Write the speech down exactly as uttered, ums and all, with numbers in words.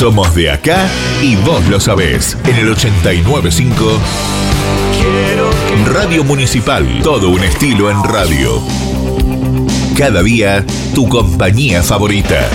Somos de acá y vos lo sabés. En el ochenta y nueve punto cinco Radio Municipal. Todo un estilo en radio. Cada día, tu compañía favorita.